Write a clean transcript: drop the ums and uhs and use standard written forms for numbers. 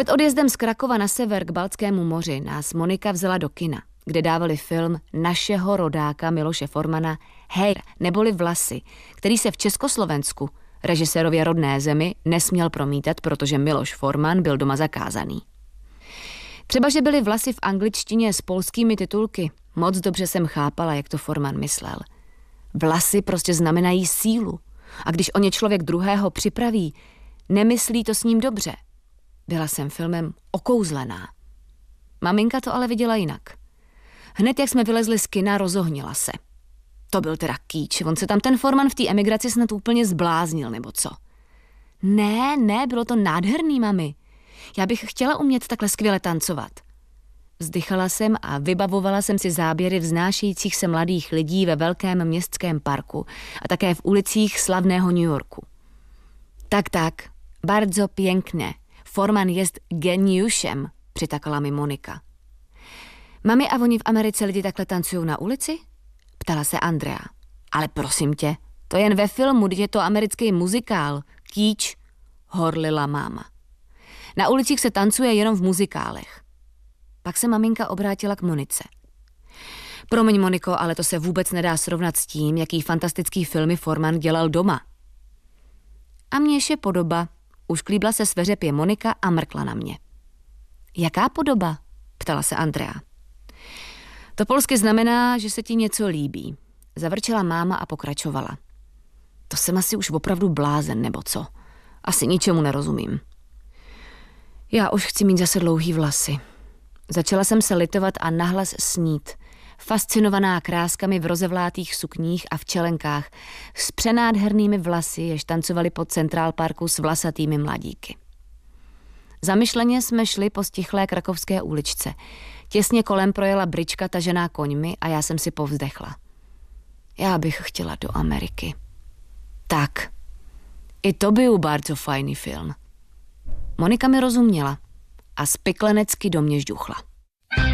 Před odjezdem z Krakova na sever k Baltskému moři nás Monika vzala do kina, kde dávali film našeho rodáka Miloše Formana Hej, neboli Vlasy, který se v Československu, režisérově rodné zemi, nesměl promítat, protože Miloš Forman byl doma zakázaný. Třeba, že byly Vlasy v angličtině s polskými titulky, moc dobře jsem chápala, jak to Forman myslel. Vlasy prostě znamenají sílu. A když o ně člověk druhého připraví, nemyslí to s ním dobře. Byla jsem filmem okouzlená. Maminka to ale viděla jinak. Hned jak jsme vylezli z kina, rozohnila se. To byl teda kýč, on se tam ten Forman v té emigraci snad úplně zbláznil, nebo co? Ne, bylo to nádherný, mami. Já bych chtěla umět takhle skvěle tancovat. Vzdychala jsem a vybavovala jsem si záběry vznášejících se mladých lidí ve velkém městském parku a také v ulicích slavného New Yorku. Tak, bardzo piękne. Forman jest geniuszem, přitakala mi Monika. Mami, a oni v Americe lidi takhle tancují na ulici? Ptala se Andrea. Ale prosím tě, to jen ve filmu, když je to americký muzikál. Kýč, horlila máma. Na ulicích se tancuje jenom v muzikálech. Pak se maminka obrátila k Monice. Promiň, Moniko, ale to se vůbec nedá srovnat s tím, jaký fantastický filmy Forman dělal doma. A mněž je podoba. Ušklíbla se sveřepě Monika a mrkla na mě. Jaká podoba? Ptala se Andrea. To polsky znamená, že se ti něco líbí. Zavrčela máma a pokračovala. To jsem asi už opravdu blázen, nebo co? Asi ničemu nerozumím. Já už chci mít zase dlouhý vlasy. Začala jsem se litovat a nahlas snít. Fascinovaná kráskami v rozevlátých sukních a v čelenkách s přenádhernými vlasy, jež tancovali po Central Parku s vlasatými mladíky. Zamyšleně jsme šli po stichlé krakovské uličce. Těsně kolem projela brička tažená koňmi a já jsem si povzdechla. Já bych chtěla do Ameriky. Tak, i to byl bardzo fajný film. Monika mi rozuměla a spiklenecky do mě žduchla.